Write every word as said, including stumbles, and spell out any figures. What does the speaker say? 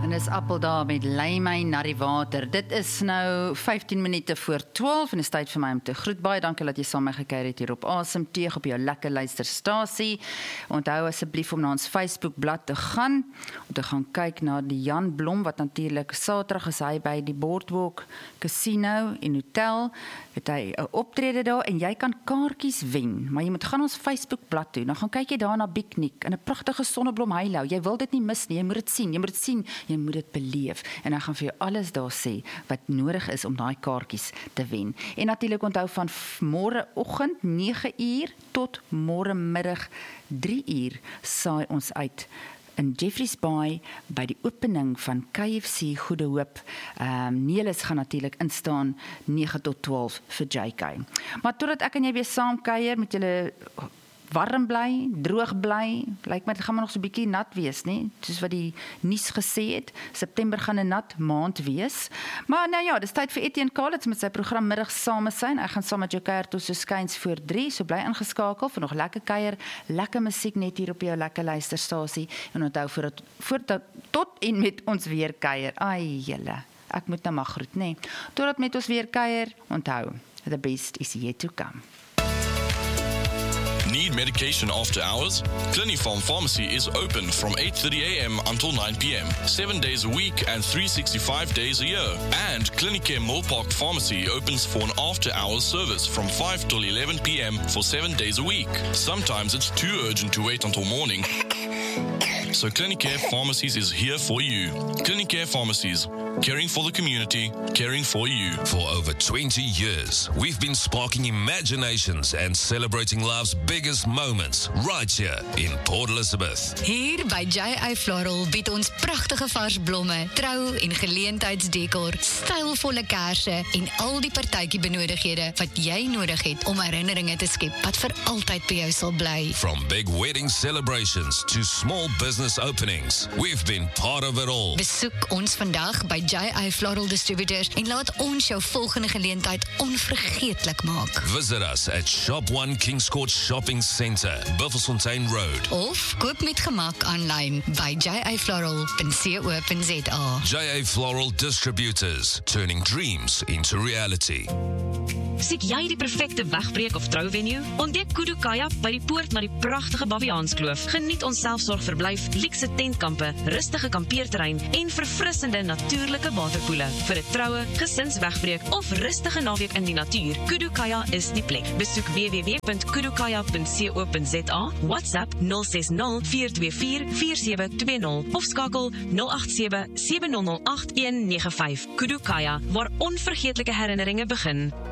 En dis appel daar met lei na die water. Dit is nou vyftien minute voor twaalf en is tyd vir my om te groet. Baie dankie dat jy saam met my gekyk het hier op Asem Teeg op jou lekker luisterstasie. Onthou asseblief om na ons Facebookblad te gaan, om te gaan kyk na die Jan Blom, wat natuurlik Saterdag is hy by die Boardwalk Casino en Hotel, het hy 'n optrede daar en jy kan kaartjies wen, maar jy moet gaan ons Facebookblad toe, dan gaan kyk jy daar na Piknik in 'n pragtige sonneblom heilou. Jy wil dit nie mis nie, jy moet dit sien, jy moet dit sien, jy moet dit beleef en dan gaan vir jou alles daar sê wat nodig is om daai kaartjies te wen. En natuurlik onthou van môreoggend nege uur tot môre middag drie uur saai ons uit in Jeffreys Bay by die opening van K F C Goede Hoop. Um, Nelis gaan natuurlik instaan nege tot twaalf vir J K. Maar totdat ek en jy weer saam kuier, met julle warm bly, droog bly, lyk my dit gaan maar nog so 'n bietjie nat wees, nie? Soos wat die nuus gesê het, September gaan 'n nat maand wees. Maar nou ja, dis tyd vir Etienne Kalitz met sy program Middag Same Syn. Ek gaan saam met jou kuier tot so skuins voor drie, so bly ingeskakel vir nog lekker kuier, lekker musiek net hier op jou lekker luisterstasie. En onthou voordat voordat tot en met ons weer kuier. Ai julle, ek moet nou maar groet, nê. Totdat met ons weer kuier, onthou, the best is yet to come. Need medication after hours? Clinifarm Pharmacy is open from eight thirty a m until nine p m, seven days a week and three hundred sixty-five days a year. And Clinicare Millpark Pharmacy opens for an after-hours service from five till eleven p m for seven days a week. Sometimes it's too urgent to wait until morning. So Clinicare Pharmacies is here for you. Clinicare Pharmacies, caring for the community, caring for you. For over twenty years, we've been sparking imaginations and celebrating life's biggest moments right here in Port Elizabeth. Hier by J I Floral bied ons pragtige vars blomme, trou- en geleentheidsdekor, stylvolle kersse en al die partytjie benodighede wat jy nodig het om herinneringe te skep wat vir altyd by jou sal bly. From big wedding celebrations to small business openings, we've been part of it all. Besoek ons vandag by J I Floral Distributors en laat ons jou volgende geleentheid onvergeetlik maak. Visit us at Shop one Kings Court Shopping Centre, Buffelsfontein Road. Of koop met gemak aanlyn by j i floral dot co dot z a. J A Floral Distributors, turning dreams into reality. Soek jy die perfekte wegbreek of trouvenue? Ontdek Kudu Kayak by die poort na die pragtige Baviaanskloof. Geniet ons selfsorgverblyf, luukse tentkampe, rustige kampeerterrein en verfrissende natuurlike waterpoele. Vir 'n troue, gesinswegbreek of rustige naweek in die natuur, Kudu Kayak is die plek. Besoek w w w dot kudu kayak dot co dot z a, WhatsApp nul ses nul vier twee vier vier sewe twee nul of skakel nul agt sewe sewe nul nul agt een nege vyf. Kudu Kayak, waar onvergeetlike herinneringe begin.